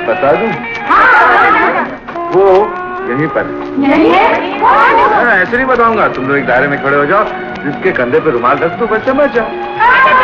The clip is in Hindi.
बता दूं? वो यहीं पर ऐसे नहीं बताऊंगा। तुम लोग एक दायरे में खड़े हो जाओ, जिसके कंधे पे रुमाल रख दो, बच्चा बचा।